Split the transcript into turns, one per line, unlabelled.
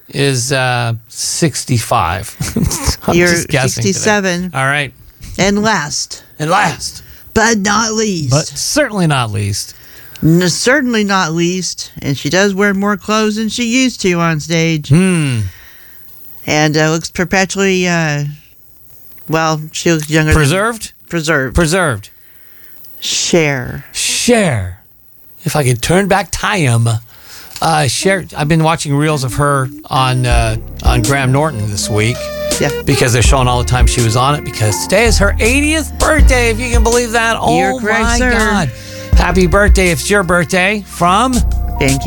is 65.
You're
just guessing
67.
Today. All right.
And last, but not least.
But certainly not least.
Certainly not least. And she does wear more clothes than she used to on stage. And looks perpetually, she looks younger.
Preserved? Preserved.
Cher.
If I could turn back time. Cher, I've been watching reels of her on Graham Norton this week.
Yeah.
Because they're showing all the time she was on it, because today is her 80th birthday, if you can believe that.
You're correct,
my
sir.
God. Happy birthday if it's your birthday from...
Ben